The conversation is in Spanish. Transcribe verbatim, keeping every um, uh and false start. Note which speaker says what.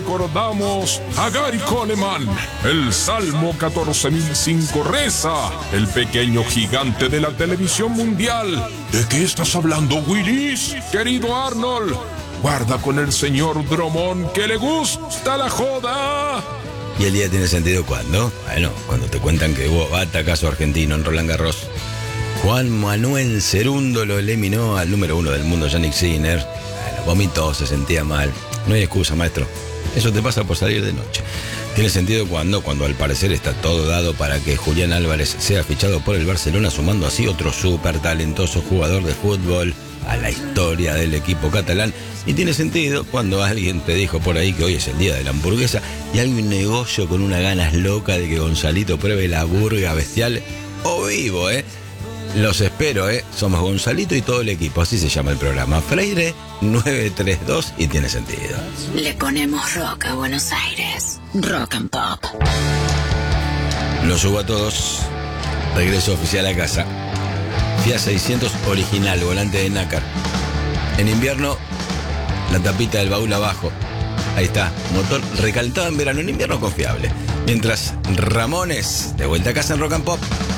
Speaker 1: recordamos a Gary Coleman. El Salmo catorce mil cinco reza: el pequeño gigante de la televisión mundial. ¿De qué estás hablando, Willis? Querido Arnold, guarda con el señor Drummond, que le gusta la joda.
Speaker 2: ¿Y el día tiene sentido cuándo? Bueno, cuando te cuentan que hubo batacazo argentino en Roland Garros. Juan Manuel Cerundo lo eliminó al número uno del mundo, Yannick Sinner. Bueno, vomitó, se sentía mal. No hay excusa, maestro. Eso te pasa por salir de noche. ¿Tiene sentido cuándo? Cuando al parecer está todo dado para que Julián Álvarez sea fichado por el Barcelona, sumando así otro súper talentoso jugador de fútbol a la historia del equipo catalán. Y tiene sentido cuando alguien te dijo por ahí que hoy es el día de la hamburguesa y hay un negocio con unas ganas locas de que Gonzalito pruebe la burga bestial o vivo, ¿eh? Los espero, ¿eh? Somos Gonzalito y todo el equipo, así se llama el programa. Freire nueve tres dos y tiene sentido.
Speaker 3: Le ponemos rock a Buenos Aires. Rock and pop.
Speaker 2: Los subo a todos. Regreso oficial a casa. Fiat seiscientos original, volante de nácar. En invierno, la tapita del baúl abajo. Ahí está, motor recalentado en verano, en invierno confiable. Mientras Ramones, de vuelta a casa en Rock and Pop.